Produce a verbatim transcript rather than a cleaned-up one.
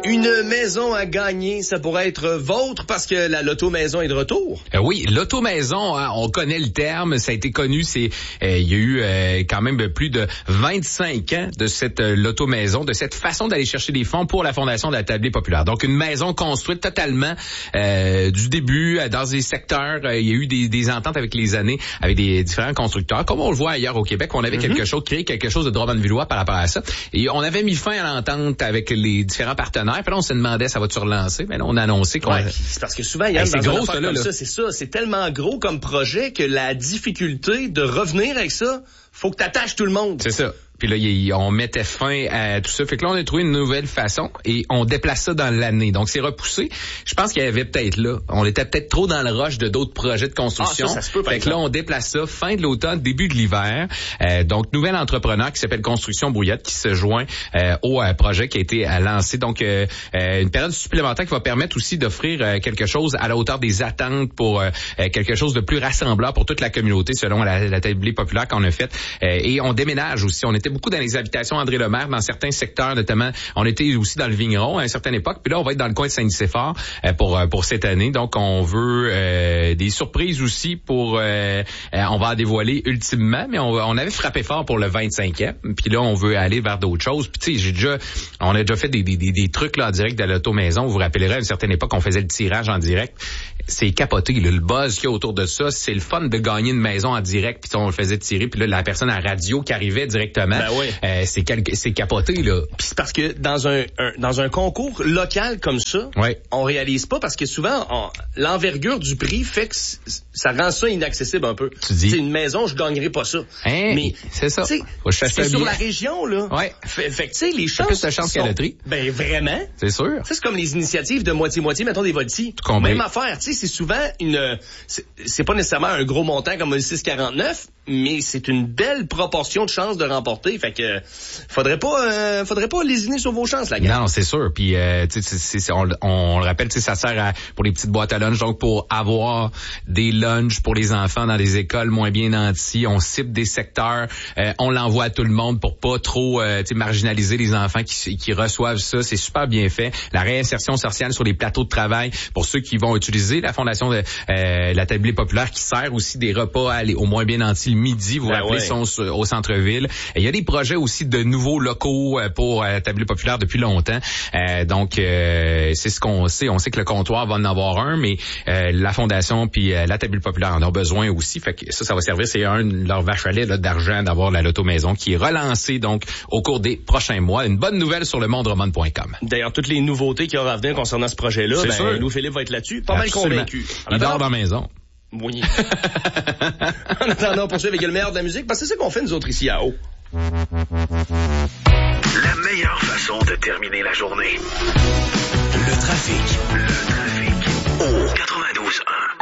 Une maison à gagner, ça pourrait être vôtre parce que la Loto Maison est de retour. Euh, oui, Loto Maison, hein, on connaît le terme, ça a été connu, c'est euh, il y a eu euh, quand même plus de vingt-cinq ans de cette euh, Loto Maison, de cette façon d'aller chercher des fonds pour la Fondation de la Tablée populaire. Donc une maison construite totalement euh, du début euh, dans des secteurs, euh, il y a eu des, des ententes avec les années avec des différents constructeurs. Comme on le voit ailleurs au Québec, on avait mm-hmm. quelque chose, créé quelque chose de Drummondvillois par rapport à ça. Et on avait mis fin à l'entente avec les différents partenaires. Puis là, on se demandait, ça va se relancer? Mais là, on a annoncé qu'on... Ouais, c'est parce que souvent, il y a hey, c'est dans gros, ça, là, comme là. ça, c'est ça. C'est tellement gros comme projet que la difficulté de revenir avec ça, faut que t'attaches tout le monde. C'est ça. Puis là, y, on mettait fin à tout ça. Fait que là, on a trouvé une nouvelle façon et on déplace ça dans l'année. Donc, c'est repoussé. Je pense qu'il y avait peut-être là, on était peut-être trop dans le rush de d'autres projets de construction. Ah, ça, ça se peut, fait que là, on déplace ça fin de l'automne, début de l'hiver. Euh, donc, nouvel entrepreneur qui s'appelle Construction Brouillette qui se joint euh, au euh, projet qui a été euh, lancé. Donc, euh, euh, une période supplémentaire qui va permettre aussi d'offrir euh, quelque chose à la hauteur des attentes pour euh, quelque chose de plus rassembleur pour toute la communauté selon la, la tablée populaire qu'on a faite. Euh, et on déménage aussi. On était beaucoup dans les habitations André Lemaire, dans certains secteurs, notamment, on était aussi dans le Vigneron à une certaine époque, puis là, on va être dans le coin de Saint-Nicéphore euh, pour pour cette année. Donc, on veut euh, des surprises aussi pour, euh, on va en dévoiler ultimement, mais on, on avait frappé fort pour le vingt-cinquième, puis là, on veut aller vers d'autres choses. Puis, tu sais, j'ai déjà, on a déjà fait des, des, des, des trucs là en direct de l'Auto Maison. Vous vous rappellerez, à une certaine époque, on faisait le tirage en direct. C'est capoté, là, le buzz qu'il y a autour de ça. C'est le fun de gagner une maison en direct, puis on le faisait tirer, puis là, la personne à la radio qui arrivait directement, ben oui. euh, c'est, quel, c'est capoté, là. Puis c'est parce que dans un, un dans un concours local comme ça, ouais. on réalise pas parce que souvent, on, l'envergure du prix fait que ça rend ça inaccessible un peu. Tu dis? T'sais, une maison, je gagnerais pas ça. Hein? Mais c'est ça. Faut que je fasse c'est ça sur bien. la région, là. Ouais. Fait, fait que tu sais, les chances. Plus de chance qu'à la loterie. Ben vraiment. C'est sûr. C'est comme les initiatives de moitié-moitié, mettons des voltis. Même affaire, tu sais, c'est souvent une. C'est, c'est pas nécessairement un gros montant comme le six quarante-neuf, mais c'est une belle proportion de chances de remporter. Fait que faudrait pas, euh, faudrait pas lésiner sur vos chances, la gang. Non, c'est sûr. Puis euh, tu sais, c'est, c'est, on, on le rappelle, tu sais, ça sert à, pour les petites boîtes à lunch, donc pour avoir des lunchs pour les enfants dans les écoles moins bien nantis. On cible des secteurs, euh, on l'envoie à tout le monde pour pas trop, euh, tu sais, marginaliser les enfants qui, qui reçoivent ça. C'est super bien fait. La réinsertion sociale sur les plateaux de travail pour ceux qui vont utiliser la fondation de euh, la tablée populaire qui sert aussi des repas à aller au moins bien nantis le midi. Vous vous ben rappelez, ouais. sont au centre-ville. Il y a des projets aussi de nouveaux locaux pour la tablée populaire depuis longtemps. Euh, donc, euh, c'est ce qu'on sait. On sait que le comptoir va en avoir un, mais euh, la fondation puis euh, la tablée populaire en ont besoin aussi. Fait que ça, ça va servir. C'est un de leurs vaches à lait là, d'argent d'avoir la Loto Maison qui est relancée donc au cours des prochains mois. Une bonne nouvelle sur le monde roman point com. D'ailleurs, toutes les nouveautés qui auront à venir concernant ce projet-là, c'est ben, sûr. Louis Philippe va être là-dessus. Pas Absolument. mal convaincu. Il dort dans la maison. Oui. En attendant, on poursuit avec le meilleur de la musique, parce que c'est ça qu'on fait nous autres ici à haut. La meilleure façon de terminer la journée. Le trafic. Le trafic. Au quatre-vingt-douze un.